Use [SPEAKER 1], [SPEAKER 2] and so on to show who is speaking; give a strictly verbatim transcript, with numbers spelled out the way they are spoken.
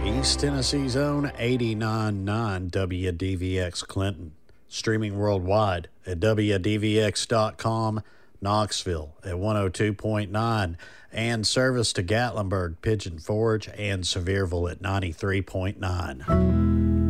[SPEAKER 1] East Tennessee's own eighty-nine point nine W D V X Clinton. Streaming worldwide at W D V X dot com, Knoxville at one oh two point nine, and service to Gatlinburg, Pigeon Forge, and Sevierville at ninety-three point nine.